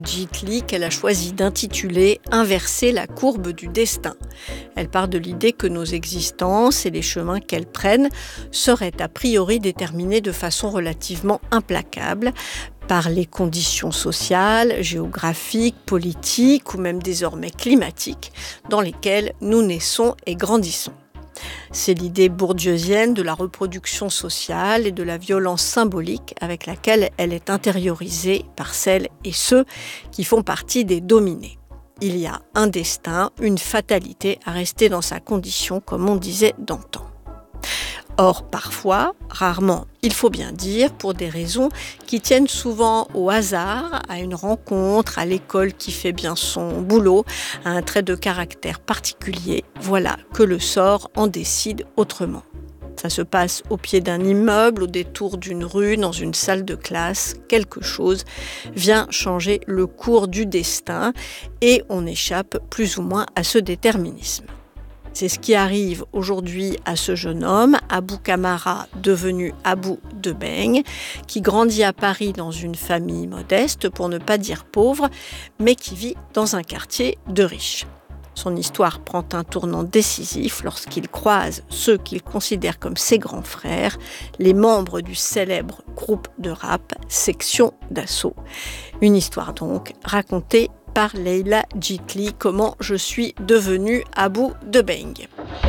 Jit Lee qu'elle a choisi d'intituler Inverser la courbe du destin. Elle part de l'idée que nos existences et les chemins qu'elles prennent seraient a priori déterminés de façon relativement implacable par les conditions sociales, géographiques, politiques ou même désormais climatiques dans lesquelles nous naissons et grandissons. C'est l'idée bourdieusienne de la reproduction sociale et de la violence symbolique avec laquelle elle est intériorisée par celles et ceux qui font partie des dominés. Il y a un destin, une fatalité à rester dans sa condition, comme on disait d'antan. Or, parfois, rarement, il faut bien dire, pour des raisons qui tiennent souvent au hasard, à une rencontre, à l'école qui fait bien son boulot, à un trait de caractère particulier, voilà que le sort en décide autrement. Ça se passe au pied d'un immeuble, au détour d'une rue, dans une salle de classe, quelque chose vient changer le cours du destin et on échappe plus ou moins à ce déterminisme. C'est ce qui arrive aujourd'hui à ce jeune homme, Abou Kamara, devenu Abou Debeng, qui grandit à Paris dans une famille modeste, pour ne pas dire pauvre, mais qui vit dans un quartier de riches. Son histoire prend un tournant décisif lorsqu'il croise ceux qu'il considère comme ses grands frères, les membres du célèbre groupe de rap Section d'Assaut. Une histoire donc racontée par Leila Jit Lee, comment je suis devenue Abou Debeng.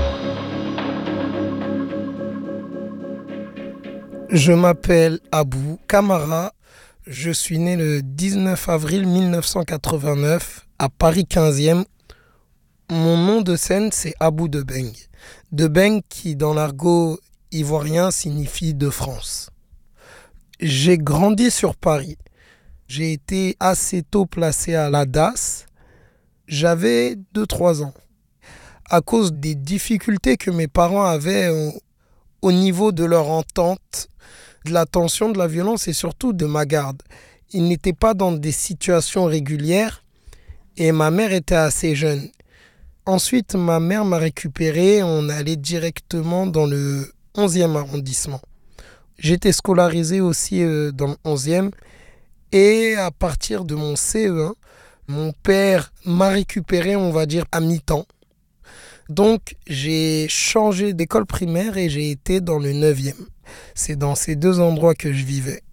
Je m'appelle Abou Kamara, je suis né le 19 avril 1989 à Paris 15e. Mon nom de scène c'est Abou Debeng. Debeng qui dans l'argot ivoirien signifie de France. J'ai grandi sur Paris. J'ai été assez tôt placé à la DAS. J'avais 2-3 ans. À cause des difficultés que mes parents avaient au niveau de leur entente, de la tension, de la violence et surtout de ma garde. Ils n'étaient pas dans des situations régulières et ma mère était assez jeune. Ensuite, ma mère m'a récupéré. On allait directement dans le 11e arrondissement. J'étais scolarisé aussi dans le 11e. Et à partir de mon CE1, mon père m'a récupéré, on va dire, à mi-temps. Donc, j'ai changé d'école primaire et j'ai été dans le 9e. C'est dans ces deux endroits que je vivais.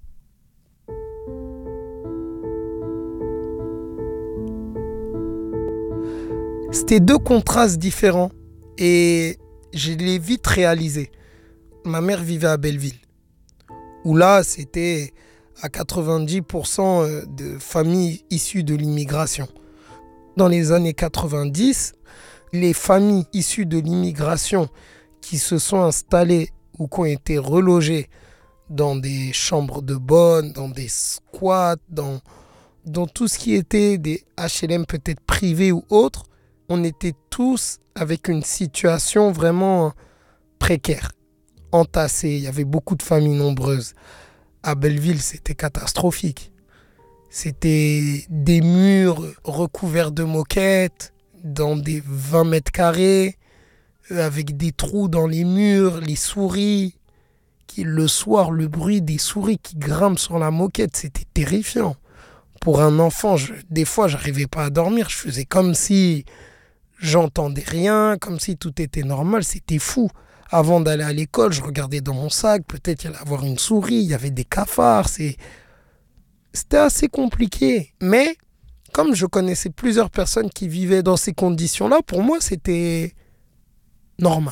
C'était deux contrastes différents et je l'ai vite réalisé. Ma mère vivait à Belleville, où là, c'était à 90% de familles issues de l'immigration. Dans les années 90, les familles issues de l'immigration qui se sont installées ou qui ont été relogées dans des chambres de bonne, dans des squats, dans tout ce qui était des HLM peut-être privés ou autres, on était tous avec une situation vraiment précaire, entassée. Il y avait beaucoup de familles nombreuses. À Belleville, c'était catastrophique. C'était des murs recouverts de moquettes, dans des 20 mètres carrés, avec des trous dans les murs, les souris. Le soir, le bruit des souris qui grimpent sur la moquette, c'était terrifiant. Pour un enfant, des fois, j'arrivais pas à dormir. Je faisais comme si j'entendais rien, comme si tout était normal. C'était fou. Avant d'aller à l'école, je regardais dans mon sac, peut-être il y allait avoir une souris, il y avait des cafards. C'était assez compliqué. Mais comme je connaissais plusieurs personnes qui vivaient dans ces conditions-là, pour moi, c'était normal.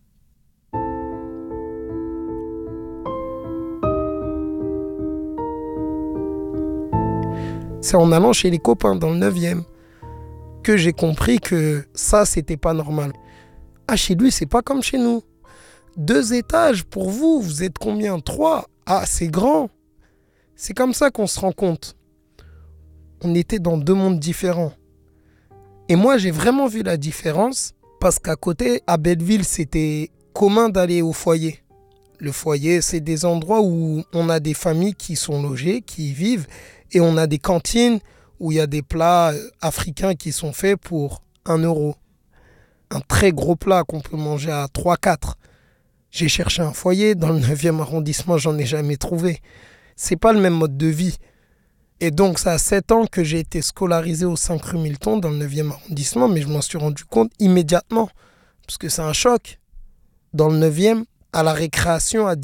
C'est en allant chez les copains dans le 9e que j'ai compris que ça, c'était pas normal. Ah, chez lui, c'est pas comme chez nous. 2 étages pour vous, vous êtes combien? 3? Ah, c'est grand. C'est comme ça qu'on se rend compte. On était dans 2 mondes différents. Et moi, j'ai vraiment vu la différence parce qu'à côté, à Belleville, c'était commun d'aller au foyer. Le foyer, c'est des endroits où on a des familles qui sont logées, qui y vivent, et on a des cantines où il y a des plats africains qui sont faits pour 1 euro. Un très gros plat qu'on peut manger à 3-4. J'ai cherché un foyer, dans le 9e arrondissement, j'en ai jamais trouvé. C'est pas le même mode de vie. Et donc, ça a 7 ans que j'ai été scolarisé au 5 rue Milton, dans le 9e arrondissement, mais je m'en suis rendu compte immédiatement, parce que c'est un choc. Dans le 9e, à la récréation, à